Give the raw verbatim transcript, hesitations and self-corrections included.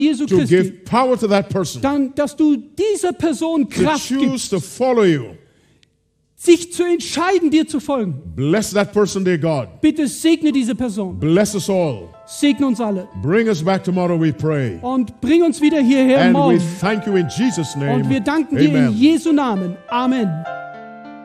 Jesu to Christi, give power to that person dann, dass du dieser Person to Kraft choose gibst, to follow you. sich zu entscheiden, dir zu folgen. Bless that person, dear God. Bitte segne diese Person. Bless us all. Segne uns alle. Bring us back tomorrow, we pray. Und bring uns wieder hierher And we morgen. thank you in Jesus' name. Und wir danken dir in Amen. Jesu Namen. Amen.